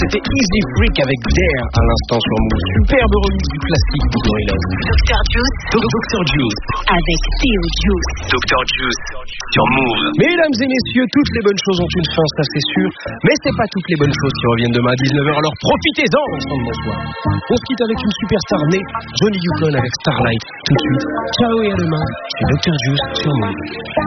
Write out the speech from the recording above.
c'était Easy Freak avec Dare à l'instant sur Move. Superbe remix du classique de Gorillaz. Dr Juice. Dr Juice. Avec Théo Juice. Dr Juice sur Move. Mesdames et messieurs, toutes les bonnes choses ont une fin, ça c'est sûr. Mais c'est pas toutes les bonnes choses qui reviennent demain à 19h, alors profitez-en ensemble, bonsoir. On se quitte avec une superstar née, Johnny Yukon avec Starlight. Tout de suite, ciao et à demain. C'est Dr Juice sur Move.